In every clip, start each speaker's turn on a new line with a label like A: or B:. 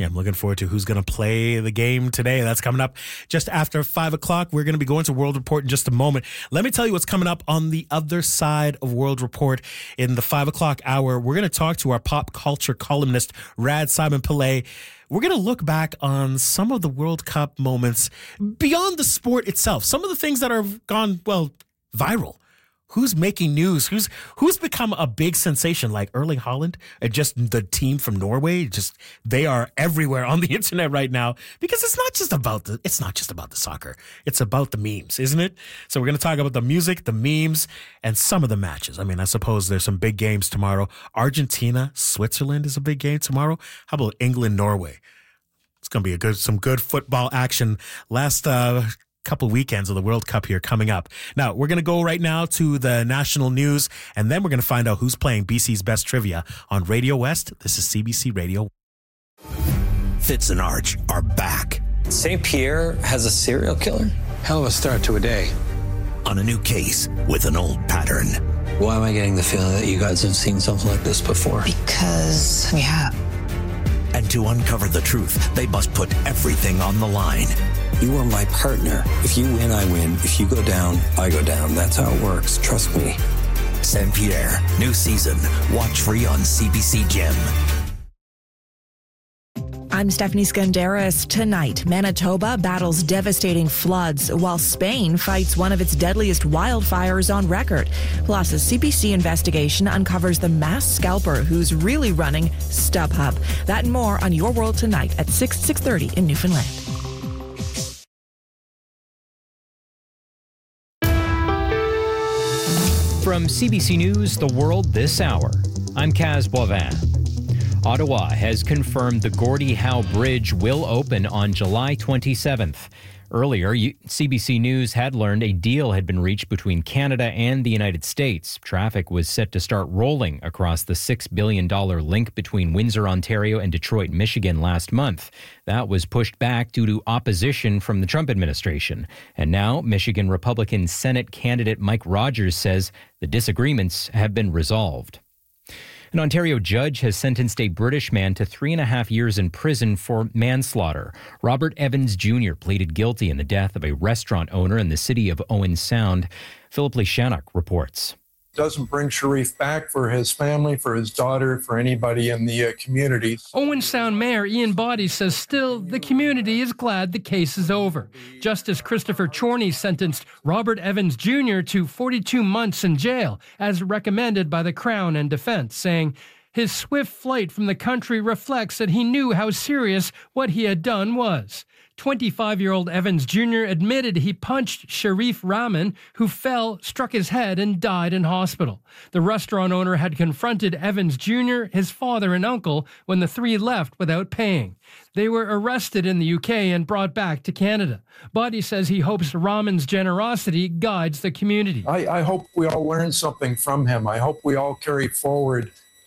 A: Yeah, I'm looking forward to who's going to play the game today. That's coming up just after 5 o'clock. We're going to be going to World Report in just a moment. Let me tell you what's coming up on the other side of World Report in the 5 o'clock hour. We're going to talk to our pop culture columnist, Rad Simon Pillay. We're going to look back on some of the World Cup moments beyond the sport itself. Some of the things that have gone, viral. Who's making news? Who's become a big sensation, like Erling Haaland and just the team from Norway? They are everywhere on the internet right now because it's not just about the soccer. It's about the memes, isn't it? So we're going to talk about the music, the memes, and some of the matches. I mean, I suppose there's some big games tomorrow. Argentina, Switzerland is a big game tomorrow. How about England, Norway? It's going to be some good football action. Last couple weekends of the World Cup here coming up. Now, we're going to go right now to the national news, and then we're going to find out who's playing BC's Best Trivia on Radio West. This is CBC Radio.
B: Fitz and Arch are back.
C: St. Pierre has a serial killer?
D: Hell of a start to a day.
B: On a new case with an old pattern.
C: Why am I getting the feeling that you guys have seen something like this before?
E: Because we have.
B: And to uncover the truth, they must put everything on the line.
C: You are my partner. If you win, I win. If you go down, I go down. That's how it works. Trust me.
B: St. Pierre, new season. Watch free on CBC Gem.
F: I'm Stephanie Skandaris. Tonight, Manitoba battles devastating floods while Spain fights one of its deadliest wildfires on record. Plus, a CBC investigation uncovers the masked scalper who's really running StubHub. That and more on Your World Tonight at 6:30 in Newfoundland.
G: From CBC News, The World This Hour, I'm Kaz Boivin. Ottawa has confirmed the Gordie Howe Bridge will open on July 27th. Earlier, CBC News had learned a deal had been reached between Canada and the United States. Traffic was set to start rolling across the $6 billion link between Windsor, Ontario and Detroit, Michigan last month. That was pushed back due to opposition from the Trump administration. And now, Michigan Republican Senate candidate Mike Rogers says the disagreements have been resolved. An Ontario judge has sentenced a British man to 3.5 years in prison for manslaughter. Robert Evans Jr. pleaded guilty in the death of a restaurant owner in the city of Owen Sound. Philip Lishanuk reports.
H: Doesn't bring Sharif back for his family, for his daughter, for anybody in the community.
I: Owen Sound Mayor Ian Boddy says still the community is glad the case is over. Justice Christopher Chorney sentenced Robert Evans Jr. to 42 months in jail, as recommended by the Crown and defense, saying his swift flight from the country reflects that he knew how serious what he had done was. 25-year-old Evans Jr. admitted he punched Sharif Rahman, who fell, struck his head, and died in hospital. The restaurant owner had confronted Evans Jr., his father, and uncle when the three left without paying. They were arrested in the UK and brought back to Canada. Boddy says he hopes Rahman's generosity guides the community.
H: I hope we all learn something from him. I hope we all carry forward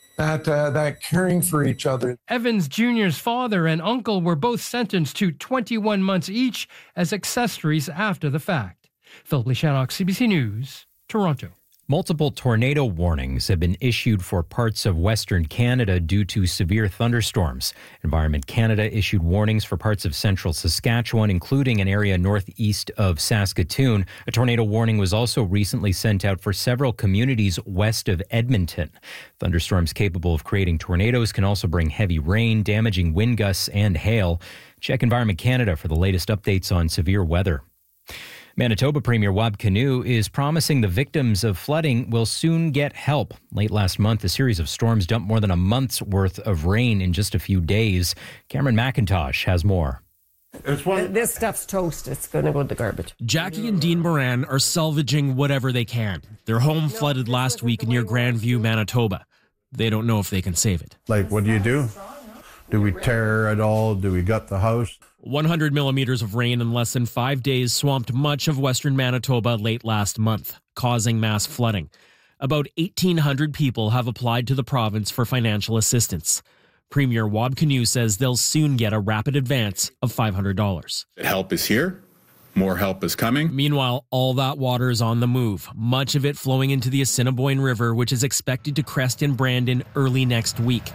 H: that caring for each other.
I: Evans Jr.'s father and uncle were both sentenced to 21 months each as accessories after the fact. Philip Lishanuk, CBC News, Toronto.
G: Multiple tornado warnings have been issued for parts of Western Canada due to severe thunderstorms. Environment Canada issued warnings for parts of central Saskatchewan, including an area northeast of Saskatoon. A tornado warning was also recently sent out for several communities west of Edmonton. Thunderstorms capable of creating tornadoes can also bring heavy rain, damaging wind gusts, and hail. Check Environment Canada for the latest updates on severe weather. Manitoba Premier Wab Kinew is promising the victims of flooding will soon get help. Late last month, a series of storms dumped more than a month's worth of rain in just a few days. Cameron McIntosh has more.
J: This stuff's toast. It's going to go in the garbage.
K: Jackie and Dean Moran are salvaging whatever they can. Their home flooded last week near Grandview, Manitoba. They don't know if they can save it.
L: What do? Do we tear it all? Do we gut the house?
K: 100 millimeters of rain in less than 5 days swamped much of western Manitoba late last month, causing mass flooding. About 1,800 people have applied to the province for financial assistance. Premier Wab Kinew says they'll soon get a rapid advance of $500.
M: Help is here. More help is coming.
K: Meanwhile, all that water is on the move, much of it flowing into the Assiniboine River, which is expected to crest in Brandon early next week.